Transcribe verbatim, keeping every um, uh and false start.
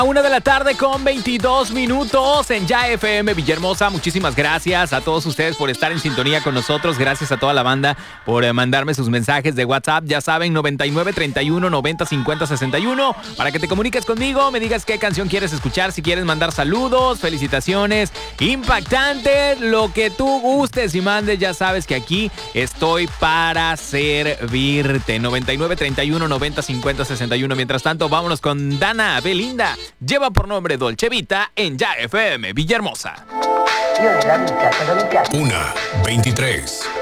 Una de la tarde con veintidós minutos en Ya F M Villahermosa. Muchísimas gracias a todos ustedes por estar en sintonía con nosotros. Gracias a toda la banda por eh, mandarme sus mensajes de WhatsApp. Ya saben, noventa y nueve, treinta y uno, noventa, cincuenta, sesenta y uno. Para que te comuniques conmigo, me digas qué canción quieres escuchar. Si quieres mandar saludos, felicitaciones, impactantes, lo que tú gustes y mandes. Ya sabes que aquí estoy para servirte. noventa y nueve, treinta y uno, noventa, cincuenta, sesenta y uno. Mientras tanto, vámonos con Dana Belinda. Lleva por nombre Dolce Vita en Ya F M Villahermosa. Una, veintitrés.